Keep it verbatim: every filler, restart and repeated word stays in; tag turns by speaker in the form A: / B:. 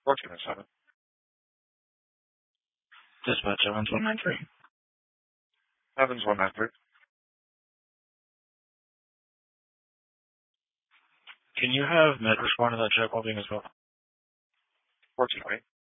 A: fourteen oh seven.
B: Dispatch Evans one nine three.
A: Evans one nine three.
B: Can you have Med respond to that check while being as well?
A: fourteen oh eight.